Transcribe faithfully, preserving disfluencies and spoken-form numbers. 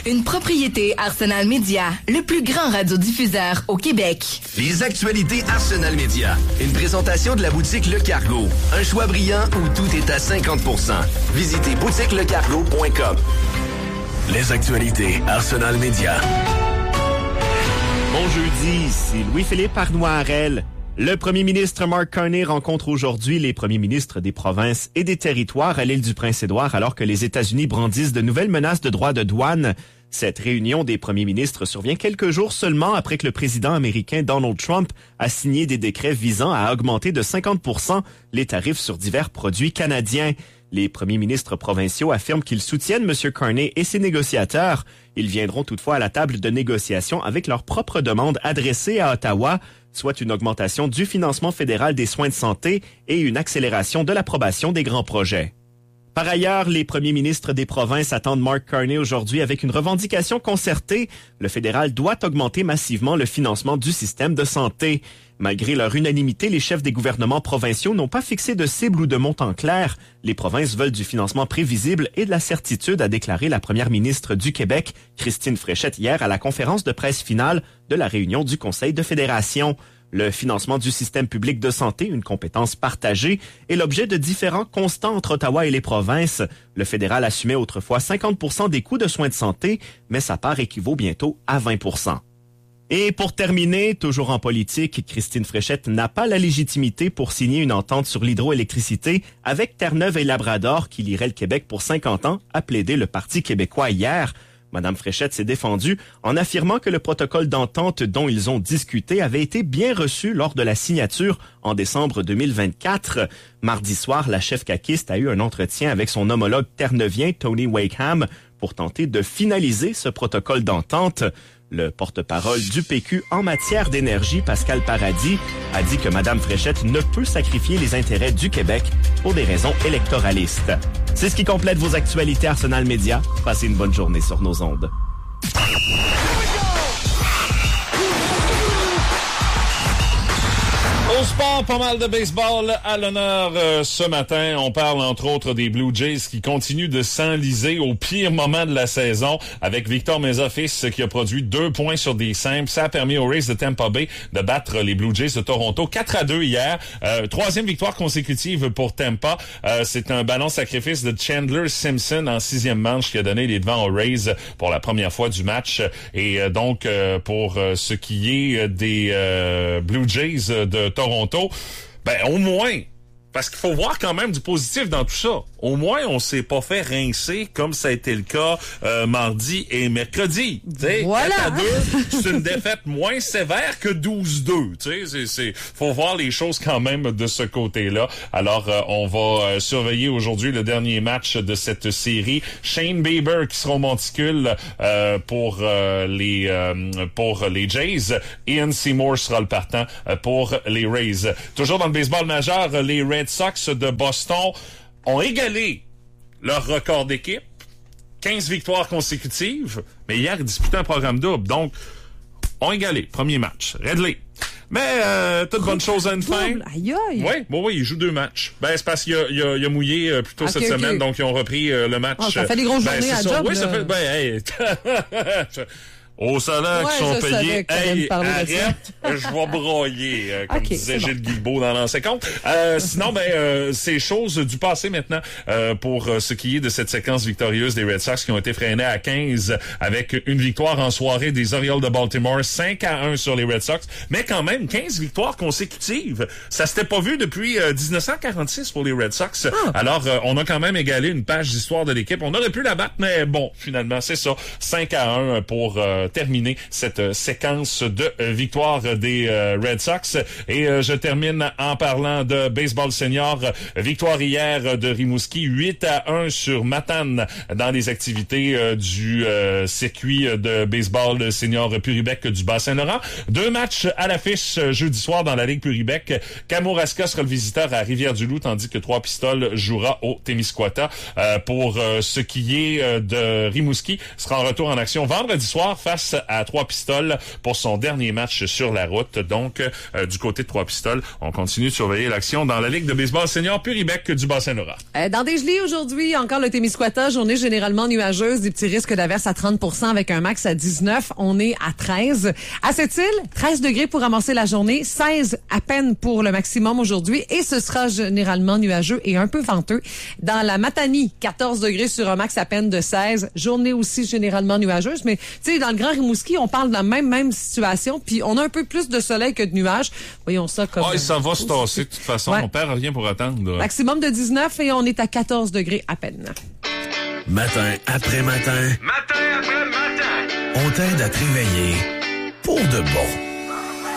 Une propriété Arsenal Média, le plus grand radiodiffuseur au Québec. Les actualités Arsenal Média. Une présentation de la boutique Le Cargo. Un choix brillant où tout est à cinquante pour cent. Visitez boutique le cargo point com. Les actualités Arsenal Média. Bon jeudi, c'est Louis-Philippe Arnoirel. Le premier ministre Mark Carney rencontre aujourd'hui les premiers ministres des provinces et des territoires à l'île du Prince-Édouard alors que les États-Unis brandissent de nouvelles menaces de droits de douane. Cette réunion des premiers ministres survient quelques jours seulement après que le président américain Donald Trump a signé des décrets visant à augmenter de cinquante pour cent les tarifs sur divers produits canadiens. Les premiers ministres provinciaux affirment qu'ils soutiennent M. Carney et ses négociateurs. Ils viendront toutefois à la table de négociation avec leurs propres demandes adressées à Ottawa, soit une augmentation du financement fédéral des soins de santé et une accélération de l'approbation des grands projets. Par ailleurs, les premiers ministres des provinces attendent Mark Carney aujourd'hui avec une revendication concertée. Le fédéral doit augmenter massivement le financement du système de santé. Malgré leur unanimité, les chefs des gouvernements provinciaux n'ont pas fixé de cible ou de montant clair. Les provinces veulent du financement prévisible et de la certitude, a déclaré la première ministre du Québec, Christine Fréchette, hier à la conférence de presse finale de la réunion du Conseil de fédération. Le financement du système public de santé, une compétence partagée, est l'objet de différends constants entre Ottawa et les provinces. Le fédéral assumait autrefois cinquante pour cent des coûts de soins de santé, mais sa part équivaut bientôt à vingt pour cent. Et pour terminer, toujours en politique, Christine Fréchette n'a pas la légitimité pour signer une entente sur l'hydroélectricité avec Terre-Neuve et Labrador qui lierait le Québec pour cinquante ans, a plaidé le Parti québécois hier. Madame Fréchette s'est défendue en affirmant que le protocole d'entente dont ils ont discuté avait été bien reçu lors de la signature en décembre deux mille vingt-quatre. Mardi soir, la chef caquiste a eu un entretien avec son homologue terneuvien Tony Wakeham pour tenter de finaliser ce protocole d'entente. Le porte-parole du P Q en matière d'énergie, Pascal Paradis, a dit que Mme Fréchette ne peut sacrifier les intérêts du Québec pour des raisons électoralistes. C'est ce qui complète vos actualités Arsenal Média. Passez une bonne journée sur nos ondes. Au sport, pas mal de baseball à l'honneur euh, ce matin. On parle entre autres des Blue Jays qui continuent de s'enliser au pire moment de la saison avec Victor Meza fils qui a produit deux points sur des simples. Ça a permis aux Rays de Tampa Bay de battre les Blue Jays de Toronto quatre à deux hier. Euh, troisième victoire consécutive pour Tampa. Euh, c'est un ballon sacrifice de Chandler Simpson en sixième manche qui a donné les devants aux Rays pour la première fois du match. Et euh, donc, euh, pour euh, ce qui est des euh, Blue Jays de Toronto, ben au moins, parce qu'il faut voir quand même du positif dans tout ça. Au moins, on s'est pas fait rincer comme ça a été le cas euh, mardi et mercredi. T'sais, voilà. quatre à deux, c'est une défaite moins sévère que douze deux. Tu sais, c'est, c'est, faut voir les choses quand même de ce côté-là. Alors, euh, on va euh, surveiller aujourd'hui le dernier match de cette série. Shane Bieber qui sera au monticule euh, pour euh, les euh, pour les Jays. Ian Seymour sera le partant euh, pour les Rays. Toujours dans le baseball majeur, les Red Sox de Boston ont égalé leur record d'équipe, quinze victoires consécutives, mais hier, ils disputaient un programme double, donc ont égalé, premier match, Redley. Mais euh, toute bonne chose à une fin. Aïe aïe. Oui, bon, oui, ils jouent deux matchs. Ben, c'est parce qu'il a, il a, il a mouillé euh, plus tôt okay, cette okay. semaine, donc ils ont repris euh, le match. Oh, ça fait des grosses ben, journées à ça. job. Oui, là. ça fait... Ben, hey... Au salaire ouais, qui sont je payés, hey, arrête, je vais broyer, euh, comme okay, disait Gilles bon. Guilbeault dans l'ancien compte. Euh, sinon, ben, euh, c'est chose du passé maintenant euh, pour euh, ce qui est de cette séquence victorieuse des Red Sox qui ont été freinés à quinze avec une victoire en soirée des Orioles de Baltimore, cinq à un sur les Red Sox, mais quand même quinze victoires consécutives. Ça s'était pas vu depuis euh, dix-neuf cent quarante-six pour les Red Sox. Ah. Alors, euh, on a quand même égalé une page d'histoire de l'équipe. On aurait pu la battre, mais bon, finalement, c'est ça. cinq à un pour euh, terminer cette euh, séquence de euh, victoire des euh, Red Sox. Et euh, je termine en parlant de baseball senior. Victoire hier de Rimouski, huit à un sur Matane dans les activités euh, du euh, circuit de baseball senior Puribec du Bas-Saint-Laurent. Deux matchs à l'affiche jeudi soir dans la Ligue Puribec. Kamouraska sera le visiteur à Rivière-du-Loup, tandis que Trois-Pistoles jouera au Témiscouata. Euh, pour euh, ce qui est euh, de Rimouski, sera en retour en action vendredi soir face face à Trois-Pistoles pour son dernier match sur la route. Donc, euh, du côté de Trois-Pistoles, on continue de surveiller l'action dans la Ligue de baseball senior Puribec du Bas-Saint-Laurent. Euh, dans des gelées aujourd'hui, encore le Témiscouata, journée généralement nuageuse, des petits risques d'averse à trente pour cent avec un max à dix-neuf. On est à treize. À Sept-Îles, treize degrés pour amorcer la journée, seize à peine pour le maximum aujourd'hui et ce sera généralement nuageux et un peu venteux. Dans la Matanie, quatorze degrés sur un max à peine de seize. Journée aussi généralement nuageuse, mais tu sais, dans le Grand Rimouski, on parle de la même même situation, puis on a un peu plus de soleil que de nuages. Voyons ça comme... Ah, ça va se tasser de toute façon. Ouais. On perd rien pour attendre. Maximum de dix-neuf et on est à quatorze degrés à peine. Matin après matin. Matin après matin. On t'aide à te réveiller pour de bon.